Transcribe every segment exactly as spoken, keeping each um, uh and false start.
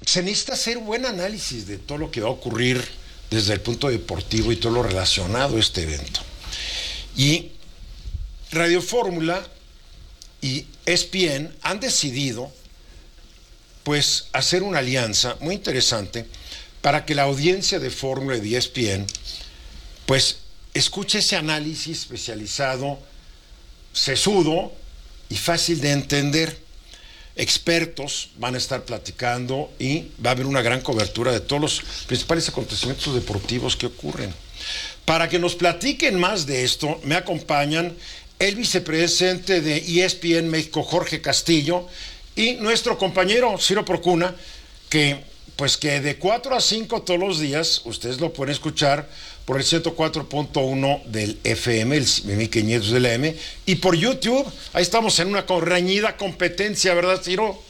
se necesita hacer un buen análisis de todo lo que va a ocurrir desde el punto deportivo y todo lo relacionado a este evento. Y Radio Fórmula y E S P N han decidido pues hacer una alianza muy interesante para que la audiencia de Fórmula y de E S P N pues escuche ese análisis especializado, sesudo y fácil de entender. Expertos van a estar platicando y va a haber una gran cobertura de todos los principales acontecimientos deportivos que ocurren. Para que nos platiquen más de esto, me acompañan el vicepresidente de E S P N México, Jorge Castillo, y nuestro compañero Ciro Procuna, que pues que de cuatro a cinco todos los días, ustedes lo pueden escuchar por el ciento cuatro punto uno del F M, el mil quinientos del A M, y por YouTube. Ahí estamos en una reñida competencia, ¿verdad, Ciro?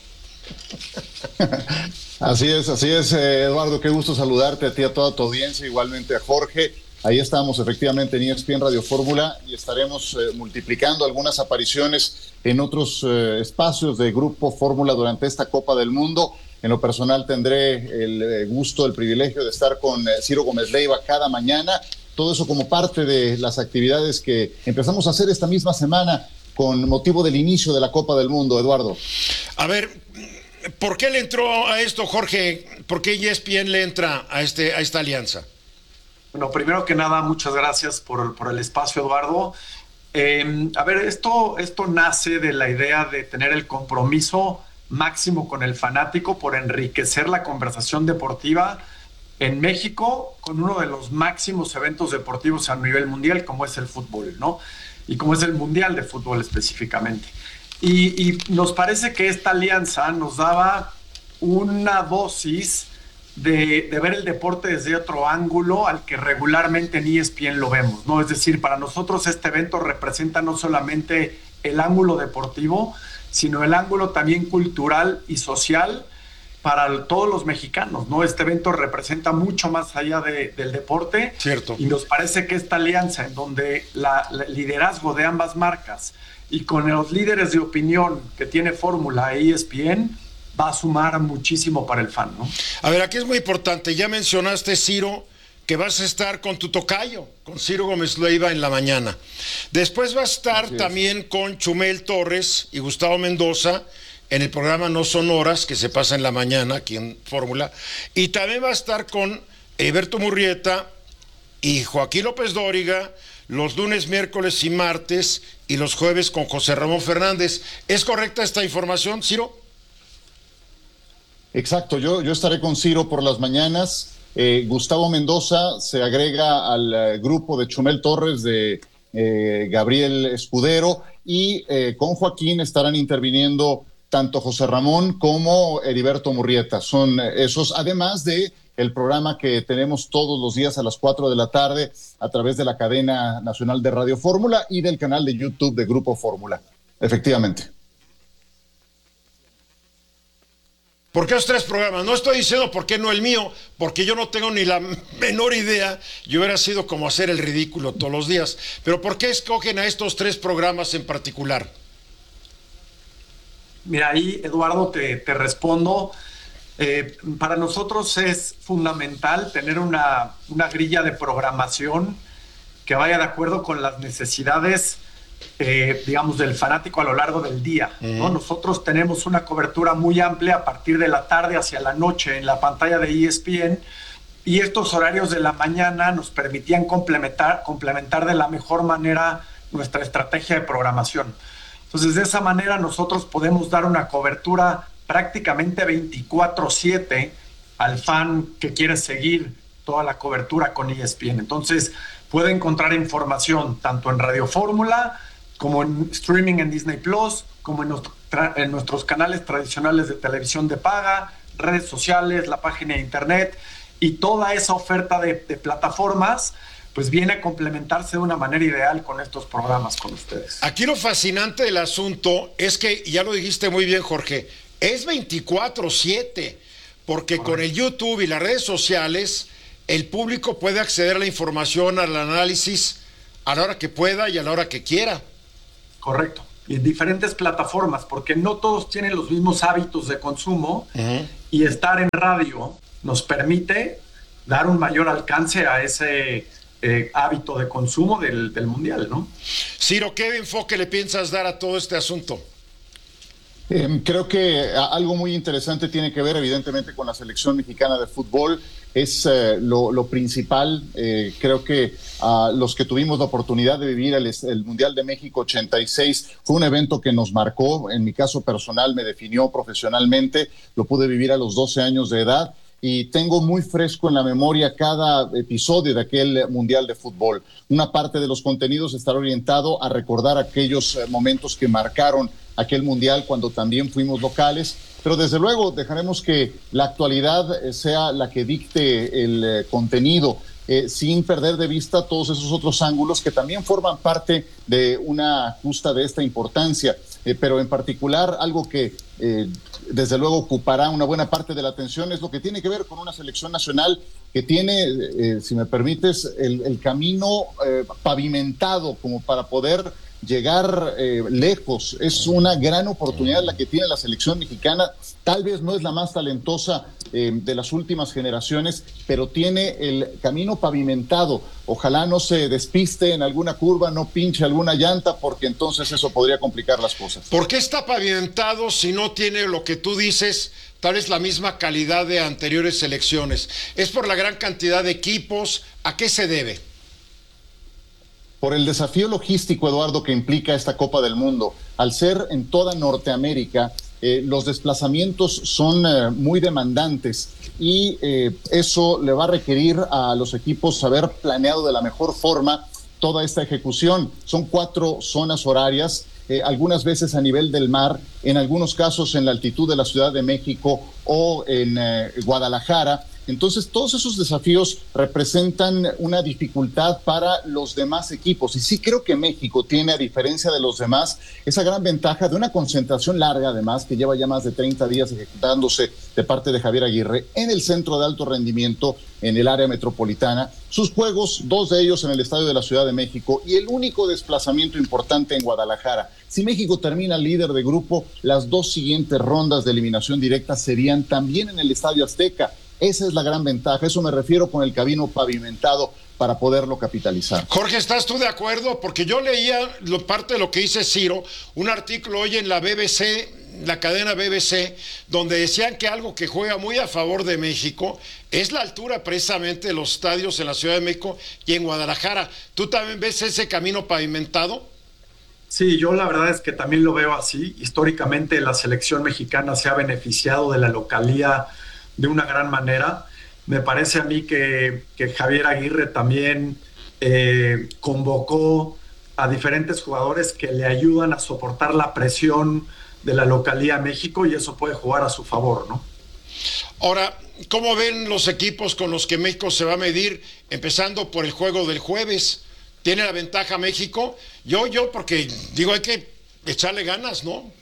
Así es, así es, eh, Eduardo, qué gusto saludarte a ti, a toda tu audiencia, igualmente a Jorge. Ahí estamos efectivamente en E S P N Radio Fórmula y estaremos eh, multiplicando algunas apariciones en otros eh, espacios de Grupo Fórmula durante esta Copa del Mundo. En lo personal tendré el eh, gusto, el privilegio de estar con eh, Ciro Gómez Leiva cada mañana. Todo eso como parte de las actividades que empezamos a hacer esta misma semana con motivo del inicio de la Copa del Mundo, Eduardo. A ver, ¿por qué le entró a esto, Jorge? ¿Por qué E S P N le entra a, este, a esta alianza? Bueno, primero que nada, muchas gracias por, por el espacio, Eduardo. Eh, a ver, esto, esto nace de la idea de tener el compromiso máximo con el fanático por enriquecer la conversación deportiva en México con uno de los máximos eventos deportivos a nivel mundial, como es el fútbol, ¿no? Y como es el Mundial de Fútbol específicamente. Y, y nos parece que esta alianza nos daba una dosis De, de ver el deporte desde otro ángulo al que regularmente en E S P N lo vemos, ¿no? Es decir, para nosotros este evento representa no solamente el ángulo deportivo, sino el ángulo también cultural y social para todos los mexicanos, ¿no? Este evento representa mucho más allá de, del deporte. Cierto. Y nos parece que esta alianza en donde la, la, el liderazgo de ambas marcas y con los líderes de opinión que tiene Fórmula e E S P N va a sumar muchísimo para el fan, ¿no? A ver, aquí es muy importante, ya mencionaste, Ciro, que vas a estar con tu tocayo, con Ciro Gómez Leiva en la mañana. Después va a estar también con Chumel Torres y Gustavo Mendoza en el programa No Son Horas, que se pasa en la mañana aquí en Fórmula, y también va a estar con Heriberto Murrieta y Joaquín López Dóriga los lunes, miércoles y martes, y los jueves con José Ramón Fernández. ¿Es correcta esta información, Ciro? Exacto, yo, yo estaré con Ciro por las mañanas. Eh, Gustavo Mendoza se agrega al eh, grupo de Chumel Torres, de eh, Gabriel Escudero, y eh, con Joaquín estarán interviniendo tanto José Ramón como Heriberto Murrieta. Son eh, esos, además de el programa que tenemos todos los días a las cuatro de la tarde a través de la cadena nacional de Radio Fórmula y del canal de YouTube de Grupo Fórmula. Efectivamente. ¿Por qué los tres programas? No estoy diciendo por qué no el mío, porque yo no tengo ni la menor idea. Yo hubiera sido como hacer el ridículo todos los días. Pero ¿por qué escogen a estos tres programas en particular? Mira, ahí, Eduardo, te, te respondo. Eh, para nosotros es fundamental tener una, una grilla de programación que vaya de acuerdo con las necesidades Eh, digamos, del fanático a lo largo del día, ¿no? Uh-huh. Nosotros tenemos una cobertura muy amplia a partir de la tarde hacia la noche en la pantalla de E S P N, y estos horarios de la mañana nos permitían complementar, complementar de la mejor manera nuestra estrategia de programación. Entonces, de esa manera nosotros podemos dar una cobertura prácticamente veinticuatro siete al fan que quiere seguir toda la cobertura con E S P N. Entonces, puede encontrar información tanto en Radio Fórmula, como en streaming en Disney Plus, como en, nuestro, en nuestros canales tradicionales de televisión de paga, redes sociales, la página de internet, y toda esa oferta de, de plataformas pues viene a complementarse de una manera ideal con estos programas con ustedes. Aquí lo fascinante del asunto es que, ya lo dijiste muy bien, Jorge, es veinticuatro siete, porque Correcto. Con el YouTube y las redes sociales el público puede acceder a la información, al análisis a la hora que pueda y a la hora que quiera. Correcto. y en diferentes plataformas, porque no todos tienen los mismos hábitos de consumo, uh-huh. y estar en radio nos permite dar un mayor alcance a ese eh, hábito de consumo del, del Mundial, ¿no? Ciro, ¿qué enfoque le piensas dar a todo este asunto? Eh, creo que algo muy interesante tiene que ver evidentemente con la selección mexicana de fútbol. Es eh, lo, lo principal. Eh, creo que uh, los que tuvimos la oportunidad de vivir el, el Mundial de México ochenta y seis fue un evento que nos marcó. En mi caso personal me definió profesionalmente. Lo pude vivir a los doce años de edad y tengo muy fresco en la memoria cada episodio de aquel Mundial de Fútbol. Una parte de los contenidos estará orientado a recordar aquellos eh, momentos que marcaron aquel Mundial cuando también fuimos locales, pero desde luego dejaremos que la actualidad eh, sea la que dicte el eh, contenido, eh, sin perder de vista todos esos otros ángulos que también forman parte de una justa de esta importancia, eh, pero en particular algo que eh, desde luego ocupará una buena parte de la atención es lo que tiene que ver con una selección nacional que tiene, eh, si me permites, el, el camino eh, pavimentado como para poder llegar eh, lejos. Es una gran oportunidad la que tiene la selección mexicana. Tal vez no es la más talentosa eh, de las últimas generaciones, pero tiene el camino pavimentado. Ojalá no se despiste en alguna curva, no pinche alguna llanta, porque entonces eso podría complicar las cosas. ¿Por qué está pavimentado si no tiene lo que tú dices, tal vez la misma calidad de anteriores selecciones? ¿Es por la gran cantidad de equipos? ¿A qué se debe? Por el desafío logístico, Eduardo, que implica esta Copa del Mundo. Al ser en toda Norteamérica, eh, los desplazamientos son eh, muy demandantes y eh, eso le va a requerir a los equipos haber planeado de la mejor forma toda esta ejecución. Son cuatro zonas horarias, eh, algunas veces a nivel del mar, en algunos casos en la altitud de la Ciudad de México o en eh, Guadalajara. Entonces, todos esos desafíos representan una dificultad para los demás equipos. Y sí creo que México tiene, a diferencia de los demás, esa gran ventaja de una concentración larga, además, que lleva ya más de treinta días ejecutándose de parte de Javier Aguirre en el centro de alto rendimiento, en el área metropolitana. Sus juegos, dos de ellos en el Estadio de la Ciudad de México y el único desplazamiento importante en Guadalajara. Si México termina líder de grupo, las dos siguientes rondas de eliminación directa serían también en el Estadio Azteca. Esa es la gran ventaja, eso me refiero con el camino pavimentado para poderlo capitalizar. Jorge, ¿estás tú de acuerdo? Porque yo leía lo, parte de lo que dice Ciro, un artículo hoy en la B B C, la cadena B B C, donde decían que algo que juega muy a favor de México es la altura precisamente de los estadios en la Ciudad de México y en Guadalajara. ¿Tú también ves ese camino pavimentado? Sí, yo la verdad es que también lo veo así. Históricamente la selección mexicana se ha beneficiado de la localía de una gran manera. Me parece a mí que, que Javier Aguirre también eh, convocó a diferentes jugadores que le ayudan a soportar la presión de la localía México y eso puede jugar a su favor, ¿no? Ahora, ¿cómo ven los equipos con los que México se va a medir? Empezando por el juego del jueves. ¿Tiene la ventaja México? Yo, yo, porque digo, hay que echarle ganas, ¿no?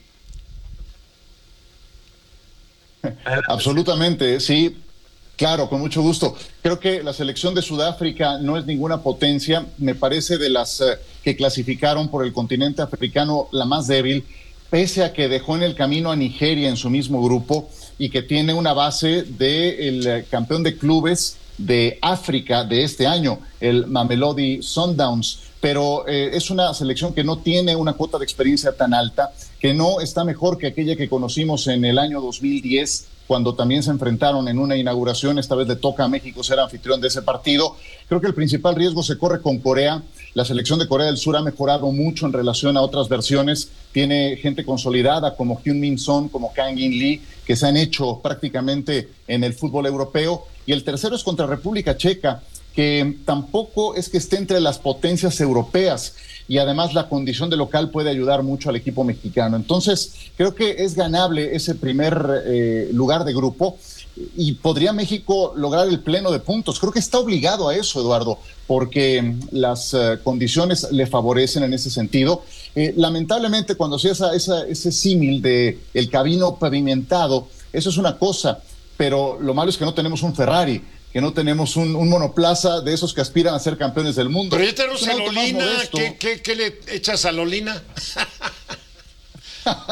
Absolutamente, sí, claro, con mucho gusto. Creo que la selección de Sudáfrica no es ninguna potencia, me parece de las eh, que clasificaron por el continente africano la más débil, pese a que dejó en el camino a Nigeria en su mismo grupo y que tiene una base del de campeón de clubes de África de este año, el Mamelodi Sundowns. Pero eh, es una selección que no tiene una cuota de experiencia tan alta, que no está mejor que aquella que conocimos en el año dos mil diez, cuando también se enfrentaron en una inauguración. Esta vez le toca a México ser anfitrión de ese partido. Creo que el principal riesgo se corre con Corea. La selección de Corea del Sur ha mejorado mucho en relación a otras versiones. Tiene gente consolidada como Heung-min Son, como Kang-in Lee, que se han hecho prácticamente en el fútbol europeo. Y el tercero es contra República Checa, que tampoco es que esté entre las potencias europeas y además la condición de local puede ayudar mucho al equipo mexicano. Entonces, creo que es ganable ese primer eh, lugar de grupo y podría México lograr el pleno de puntos. Creo que está obligado a eso, Eduardo, porque las eh, condiciones le favorecen en ese sentido. Eh, lamentablemente, cuando se hace esa, ese símil de el camino pavimentado, eso es una cosa, pero lo malo es que no tenemos un Ferrari, que no tenemos un, un monoplaza de esos que aspiran a ser campeones del mundo. Pero ya tenemos a Lolina. ¿Qué, qué, ¿Qué le echas a Lolina?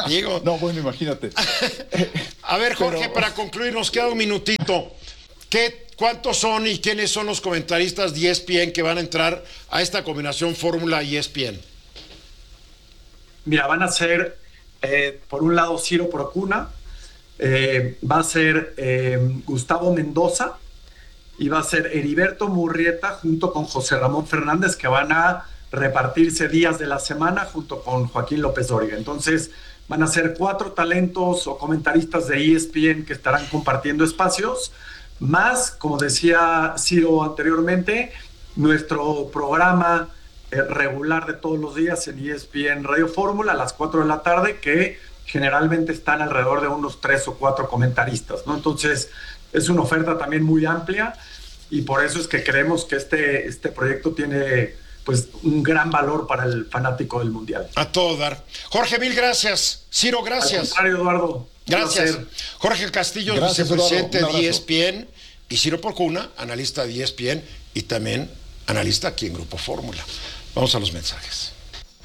Digo. No, bueno, imagínate. A ver, Jorge, Pero... para concluir, nos queda un minutito. ¿Qué, ¿Cuántos son y quiénes son los comentaristas de E S P N que van a entrar a esta combinación Fórmula y E S P N? Mira, van a ser, eh, por un lado, Ciro Procuna, eh, va a ser eh, Gustavo Mendoza y va a ser Heriberto Murrieta junto con José Ramón Fernández, que van a repartirse días de la semana junto con Joaquín López Dóriga. Entonces, van a ser cuatro talentos o comentaristas de E S P N que estarán compartiendo espacios, más, como decía Ciro anteriormente, nuestro programa eh, regular de todos los días en E S P N Radio Fórmula a las cuatro de la tarde, que generalmente están alrededor de unos tres o cuatro comentaristas, ¿no? Entonces, es una oferta también muy amplia y por eso es que creemos que este, este proyecto tiene pues un gran valor para el fanático del Mundial. A todo dar. Jorge, mil gracias. Ciro, gracias. Al contrario, Eduardo. Gracias. Jorge Castillo, gracias, vicepresidente Eduardo, de E S P N, y Ciro Procuna, analista de E S P N y también analista aquí en Grupo Fórmula. Vamos a los mensajes.